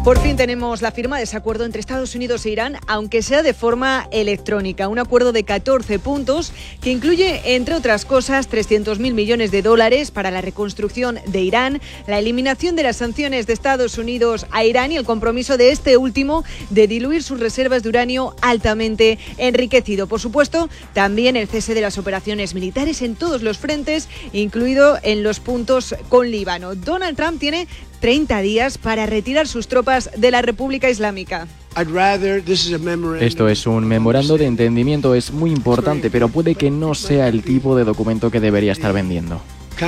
Por fin tenemos la firma de ese acuerdo entre Estados Unidos e Irán, aunque sea de forma electrónica. Un acuerdo de 14 puntos que incluye, entre otras cosas, 300.000 millones de dólares para la reconstrucción de Irán, la eliminación de las sanciones de Estados Unidos a Irán y el compromiso de este último de diluir sus reservas de uranio altamente enriquecido. Por supuesto, también el cese de las operaciones militares en todos los frentes, incluido en los puntos con Líbano. Donald Trump tiene 30 días para retirar sus tropas de la República Islámica. Esto es un memorando de entendimiento, es muy importante, pero puede que no sea el tipo de documento que debería estar vendiendo.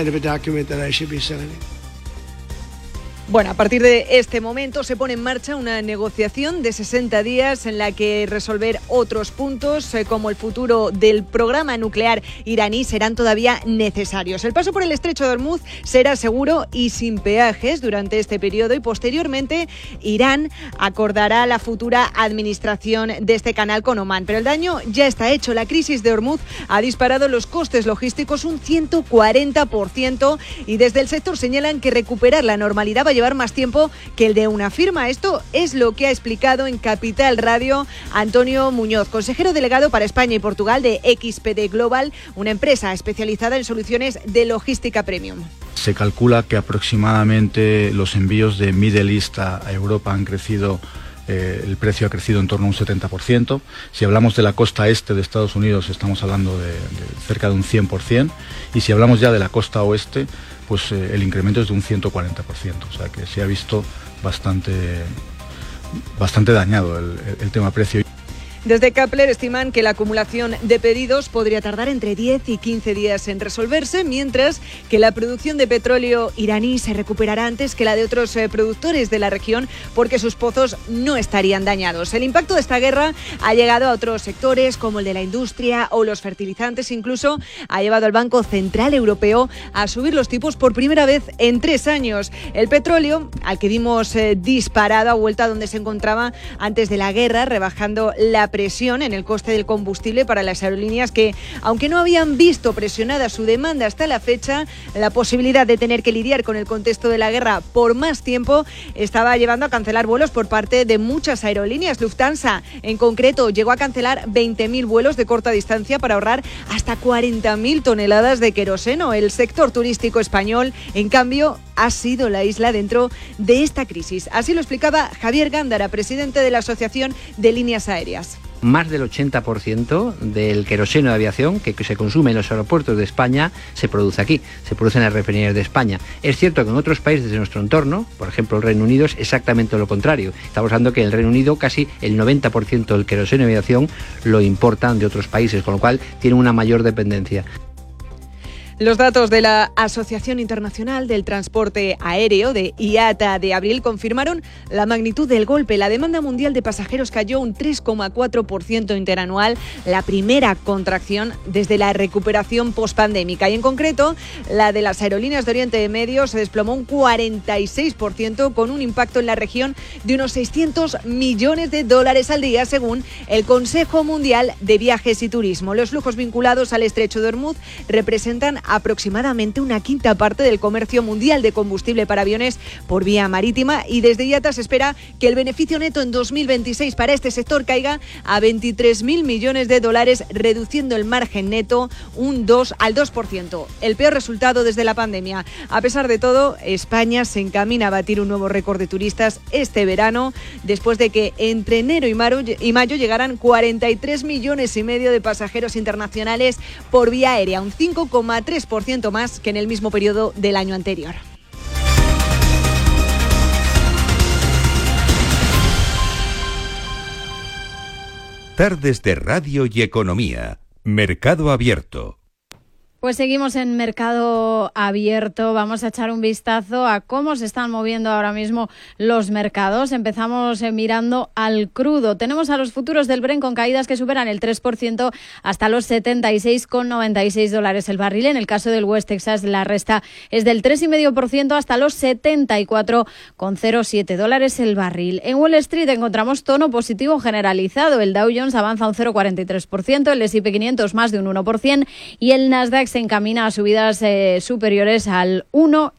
Bueno, a partir de este momento se pone en marcha una negociación de 60 días en la que resolver otros puntos como el futuro del programa nuclear iraní serán todavía necesarios. El paso por el estrecho de Hormuz será seguro y sin peajes durante este periodo y posteriormente Irán acordará la futura administración de este canal con Omán. Pero el daño ya está hecho. La crisis de Hormuz ha disparado los costes logísticos un 140% y desde el sector señalan que recuperar la normalidad va a llevar más tiempo que el de una firma. Esto es lo que ha explicado en Capital Radio Antonio Muñoz, consejero delegado para España y Portugal de XPD Global, una empresa especializada en soluciones de logística premium. Se calcula que aproximadamente los envíos de Middle East a Europa han crecido, el precio ha crecido en torno a un 70%. Si hablamos de la costa este de Estados Unidos estamos hablando de cerca de un 100%, y si hablamos ya de la costa oeste, pues el incremento es de un 140%, o sea que se ha visto bastante dañado el tema precio. Desde Kepler estiman que la acumulación de pedidos podría tardar entre 10 y 15 días en resolverse, mientras que la producción de petróleo iraní se recuperará antes que la de otros productores de la región porque sus pozos no estarían dañados. El impacto de esta guerra ha llegado a otros sectores como el de la industria o los fertilizantes. Incluso ha llevado al Banco Central Europeo a subir los tipos por primera vez en 3 años. El petróleo, al que vimos disparado, ha vuelto a donde se encontraba antes de la guerra, rebajando la presión en el coste del combustible para las aerolíneas que, aunque no habían visto presionada su demanda hasta la fecha, la posibilidad de tener que lidiar con el contexto de la guerra por más tiempo estaba llevando a cancelar vuelos por parte de muchas aerolíneas. Lufthansa, en concreto, llegó a cancelar 20.000 vuelos de corta distancia para ahorrar hasta 40.000 toneladas de queroseno. El sector turístico español, en cambio, ha sido la isla dentro de esta crisis. Así lo explicaba Javier Gándara, presidente de la Asociación de Líneas Aéreas. Más del 80% del queroseno de aviación que se consume en los aeropuertos de España se produce aquí, se produce en las refinerías de España. Es cierto que en otros países de nuestro entorno, por ejemplo el Reino Unido, es exactamente lo contrario. Estamos hablando que en el Reino Unido casi el 90% del queroseno de aviación lo importan de otros países, con lo cual tiene una mayor dependencia. Los datos de la Asociación Internacional del Transporte Aéreo, de IATA, de abril confirmaron la magnitud del golpe. La demanda mundial de pasajeros cayó un 3,4% interanual, la primera contracción desde la recuperación pospandémica. Y en concreto, la de las aerolíneas de Oriente Medio se desplomó un 46%, con un impacto en la región de unos 600 millones de dólares al día, según el Consejo Mundial de Viajes y Turismo. Los flujos vinculados al estrecho de Hormuz representan aproximadamente una quinta parte del comercio mundial de combustible para aviones por vía marítima, y desde IATA se espera que el beneficio neto en 2026 para este sector caiga a 23.000 millones de dólares, reduciendo el margen neto al 2%. El peor resultado desde la pandemia. A pesar de todo, España se encamina a batir un nuevo récord de turistas este verano, después de que entre enero y mayo llegaran 43,5 millones de pasajeros internacionales por vía aérea, un 5,3% más que en el mismo periodo del año anterior. Tardes de Radio y Economía. Mercado Abierto. Pues seguimos en Mercado Abierto. Vamos a echar un vistazo a cómo se están moviendo ahora mismo los mercados. Empezamos mirando al crudo. Tenemos a los futuros del Brent con caídas que superan el 3% hasta los $76,96 el barril. En el caso del West Texas, la resta es del 3,5% hasta los $74,07 el barril. En Wall Street encontramos tono positivo generalizado. El Dow Jones avanza un 0,43%, el S&P 500 más de un 1% y el Nasdaq se encamina a subidas superiores al 1,5%.